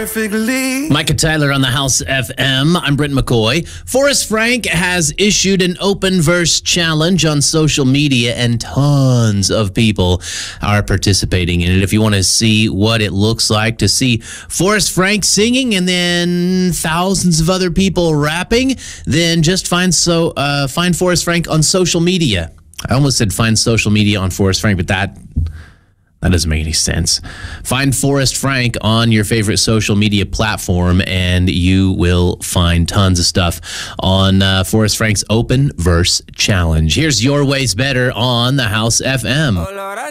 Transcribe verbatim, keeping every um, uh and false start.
perfectly. Micah Tyler on the House F M. I'm Brent McCoy. Forrest Frank has issued an open verse challenge on social media, and tons of people are participating in it. If you want to see what it looks like to see Forrest Frank singing and then thousands of other people rapping, then just find so uh, find Forrest Frank on social media. I almost said find social media on Forrest Frank, but that that doesn't make any sense. Find Forrest Frank on your favorite social media platform, and you will find tons of stuff on uh, Forrest Frank's Open Verse Challenge. Here's Your Way's Better on the House F M.